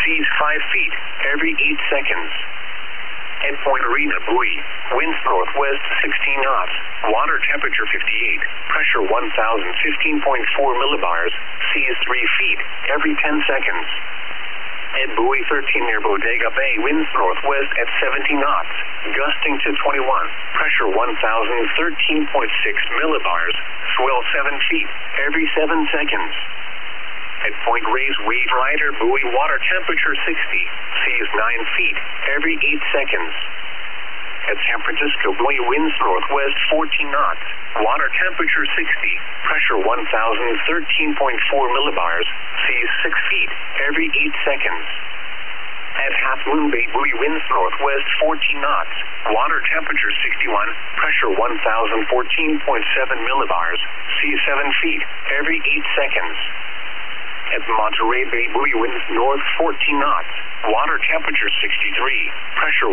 seas 5 feet every 8 seconds. At Point Arena buoy, winds northwest 16 knots, water temperature 58, pressure 1015.4 millibars, seas 3 feet every 10 seconds. At buoy 13 near Bodega Bay, winds northwest at 70 knots, gusting to 21, pressure 1013.6 millibars, swell 7 feet every 7 seconds. At Point Reyes Wave Rider buoy, water temperature 60, seas 9 feet every 8 seconds. At San Francisco buoy, winds northwest 14 knots, water temperature 60, pressure 1013.4 millibars, seas 6 feet every 8 seconds. At Half Moon Bay buoy, winds northwest 14 knots, water temperature 61, pressure 1014.7 millibars, seas 7 feet every 8 seconds. At Monterey Bay buoy, winds north 14 knots, water temperature 63, pressure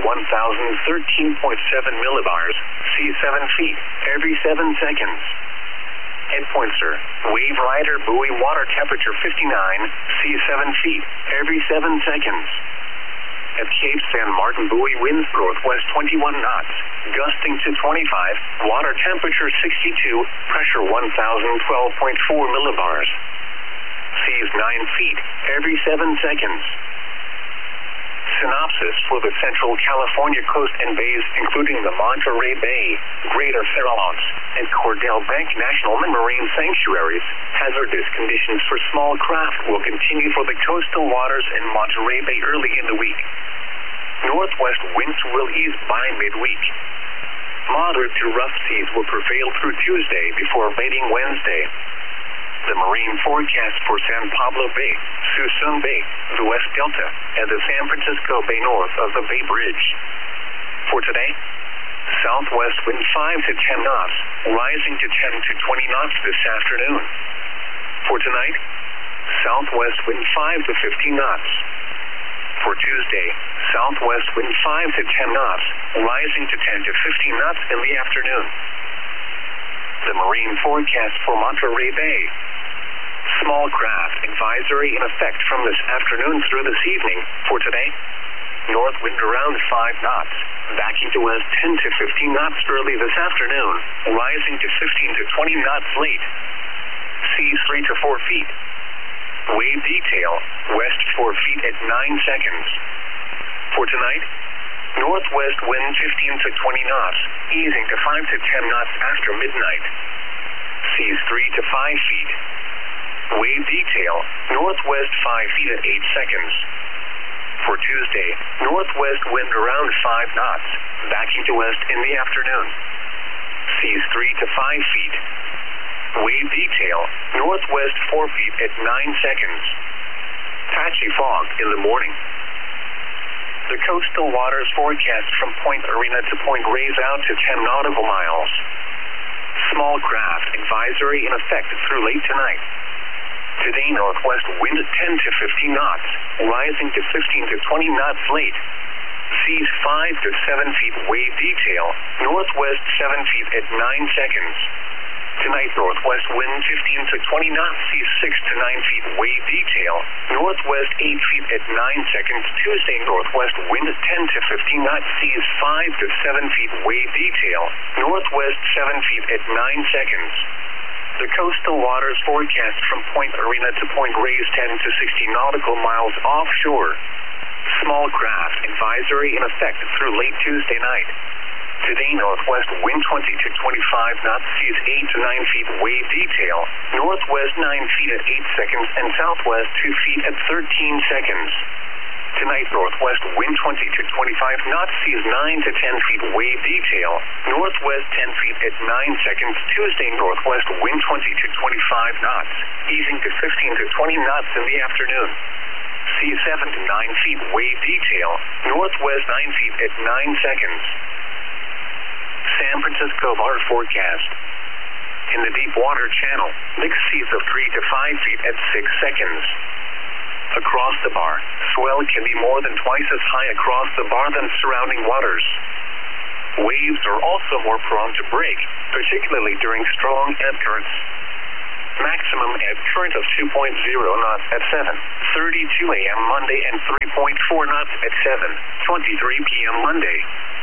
1013.7 millibars, seas 7 feet every 7 seconds. At Point Sur, Wave Rider buoy, water temperature 59, seas 7 feet every 7 seconds. At Cape San Martin buoy, winds northwest 21 knots, gusting to 25, water temperature 62, pressure 1012.4 millibars. Seas 9 feet every 7 seconds. Synopsis for the Central California coast and bays, including the Monterey Bay, Greater Farallones, and Cordell Bank National Marine Sanctuaries. Hazardous conditions for small craft will continue for the coastal waters in Monterey Bay early in the week. Northwest winds will ease by midweek. Moderate to rough seas will prevail through Tuesday before abating Wednesday. The marine forecast for San Pablo Bay, Suisun Bay, the West Delta, and the San Francisco Bay north of the Bay Bridge. For today, southwest wind 5 to 10 knots, rising to 10 to 20 knots this afternoon. For tonight, southwest wind 5 to 15 knots. For Tuesday, southwest wind 5 to 10 knots, rising to 10 to 15 knots in the afternoon. The marine forecast for Monterey Bay. Small craft advisory in effect from this afternoon through this evening. For today, north wind around 5 knots, backing to west 10 to 15 knots early this afternoon, rising to 15 to 20 knots late. Seas 3 to 4 feet. Wave detail, west 4 feet at 9 seconds. For tonight, northwest wind 15 to 20 knots, easing to 5 to 10 knots after midnight. Seas 3 to 5 feet. Wave detail, northwest 5 feet at 8 seconds. For Tuesday, northwest wind around 5 knots, backing to west in the afternoon. Seas 3 to 5 feet. Wave detail, northwest 4 feet at 9 seconds. Patchy fog in the morning. The coastal waters forecast from Point Arena to Point Reyes out to 10 nautical miles. Small craft advisory in effect through late tonight. Today, northwest wind 10 to 15 knots, rising to 15 to 20 knots late. Seas 5 to 7 feet wave detail, northwest 7 feet at 9 seconds. Tonight, northwest wind 15 to 20 knots, seas 6 to 9 feet wave detail, northwest 8 feet at 9 seconds. Tuesday, northwest wind 10 to 15 knots, seas 5 to 7 feet wave detail, northwest 7 feet at 9 seconds. The coastal waters forecast from Point Arena to Point Reyes 10 to 60 nautical miles offshore. Small craft advisory in effect through late Tuesday night. Today, northwest wind 20 to 25 knots, seas 8 to 9 feet wave detail, northwest 9 feet at 8 seconds, and southwest 2 feet at 13 seconds. Tonight, northwest wind 20 to 25 knots, seas 9 to 10 feet wave detail, northwest 10 feet at 9 seconds. Tuesday, northwest wind 20 to 25 knots, easing to 15 to 20 knots in the afternoon. Seas 7 to 9 feet wave detail, northwest 9 feet at 9 seconds. San Francisco bar forecast. In the deep water channel, mixed seas of 3 to 5 feet at 6 seconds. Across the bar, swell can be more than twice as high across the bar than surrounding waters. Waves are also more prone to break, particularly during strong ebb currents. maximum at current of 2.0 knots at 7:32 a.m. Monday and 3.4 knots at 7:23 p.m. Monday.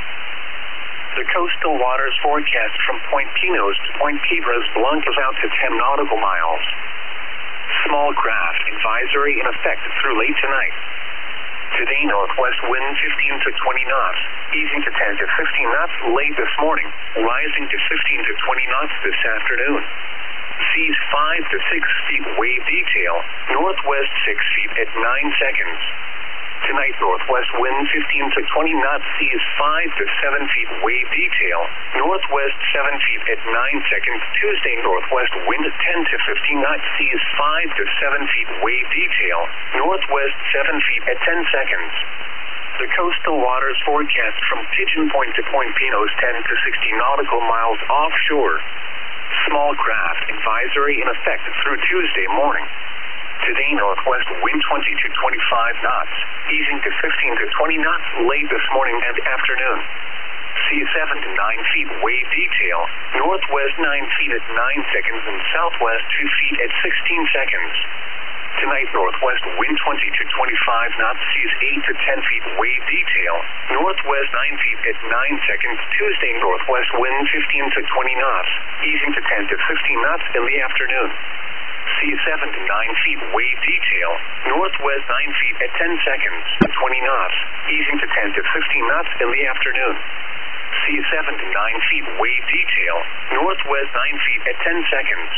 The coastal waters forecast from Point Pinos to Point Piedras Blancas out to 10 nautical miles. Small craft advisory in effect through late tonight. Today, northwest wind 15 to 20 knots, easing to 10 to 15 knots late this morning, rising to 15 to 20 knots this afternoon. Seas 5 to 6 feet wave detail, northwest 6 feet at 9 seconds. Tonight, northwest wind 15 to 20 knots, seas 5 to 7 feet wave detail, northwest 7 feet at 9 seconds. Tuesday, northwest wind 10 to 15 knots, seas 5 to 7 feet wave detail, northwest 7 feet at 10 seconds. The coastal waters forecast from Pigeon Point to Point Pinos 10 to 60 nautical miles offshore. Small craft advisory in effect through Tuesday morning. Today, northwest wind 20 to 25 knots, easing to 15 to 20 knots late this morning and afternoon. Seas 7 to 9 feet wave detail, northwest 9 feet at 9 seconds and southwest 2 feet at 16 seconds. Tonight, northwest wind 20 to 25 knots, seas 8 to 10 feet wave detail, northwest 9 feet at 9 seconds. Tuesday, northwest wind 15 to 20 knots, easing to 10 to 15 knots in the afternoon. Seas 7 to 9 feet wave detail, northwest 9 feet at 10 seconds, 20 knots, easing to 10 to 15 knots in the afternoon. Seas 7 to 9 feet wave detail, northwest 9 feet at 10 seconds.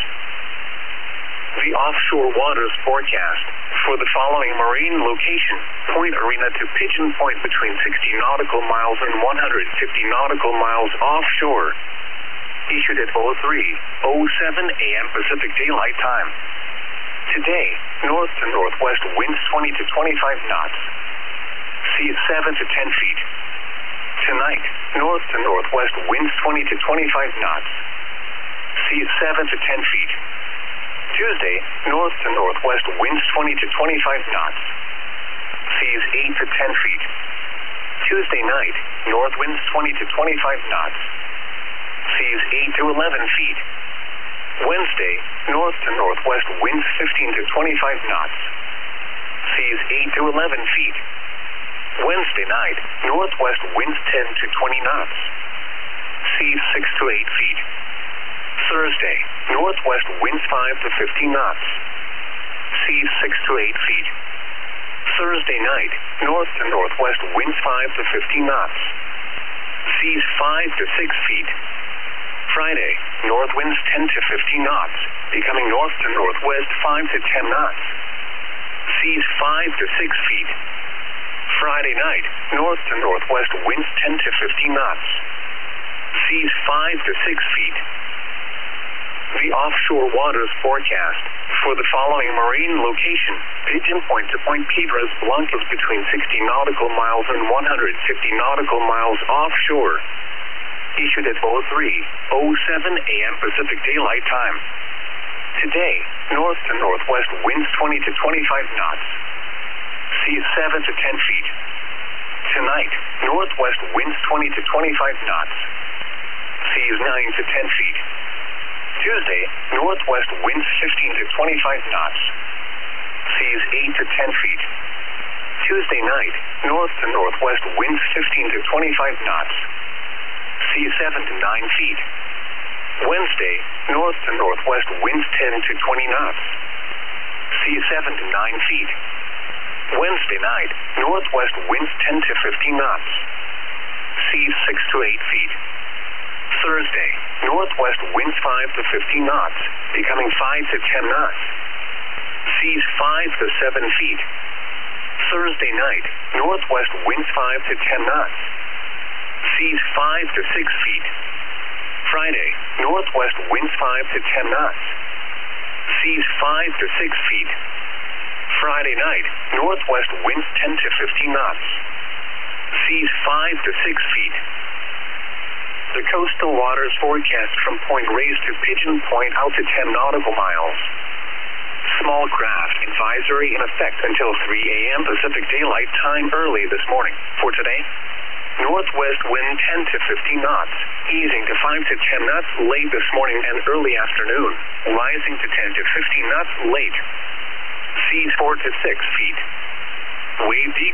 The offshore waters forecast for the following marine location: Point Arena to Pigeon Point between 60 nautical miles and 150 nautical miles offshore. Issued at 03:07 a.m. Pacific Daylight Time. Today, north to northwest winds 20 to 25 knots. Seas 7 to 10 feet. Tonight, north to northwest winds 20 to 25 knots. Seas 7 to 10 feet. Tuesday, north to northwest winds 20 to 25 knots. Seas 8 to 10 feet. Tuesday night, north winds 20 to 25 knots. Seas 8 to 11 feet. Wednesday, north to northwest winds 15 to 25 knots. Seas 8 to 11 feet. Wednesday night, northwest winds 10 to 20 knots. Seas 6 to 8 feet. Thursday, northwest winds 5 to 15 knots. Seas 6 to 8 feet. Thursday night, north to northwest winds 5 to 15 knots. Seas 5 to 6 feet. Friday, north winds 10 to 15 knots, becoming north to northwest 5 to 10 knots. Seas 5 to 6 feet. Friday night, north to northwest winds 10 to 15 knots. Seas 5 to 6 feet. The offshore waters forecast for the following marine location: Pigeon Point to Point Piedras Blancas between 60 nautical miles and 150 nautical miles offshore. Issued at 03:07 a.m. Pacific Daylight Time. Today, north to northwest winds 20 to 25 knots. Seas 7 to 10 feet. Tonight, northwest winds 20 to 25 knots. Seas 9 to 10 feet. Tuesday, northwest winds 15 to 25 knots. Seas 8 to 10 feet. Tuesday night, north to northwest winds 15 to 25 knots. Seas 7 to 9 feet. Wednesday, north to northwest winds 10 to 20 knots. Seas 7 to 9 feet. Wednesday night, northwest winds 10 to 15 knots. Seas 6 to 8 feet. Thursday, northwest winds 5 to 15 knots, becoming 5 to 10 knots. Seas 5 to 7 feet. Thursday night, northwest winds 5 to 10 knots. Seas 5 to 6 feet. Friday, northwest winds 5 to 10 knots. Seas 5 to 6 feet. Friday night, northwest winds 10 to 15 knots. Seas 5 to 6 feet. The coastal waters forecast from Point Reyes to Pigeon Point out to 10 nautical miles. Small craft advisory in effect until 3 a.m. Pacific Daylight Time early this morning. For today, Northwest wind 10 to 15 knots, easing to 5 to 10 knots late this morning and early afternoon, rising to 10 to 15 knots late. Seas 4 to 6 feet. Wave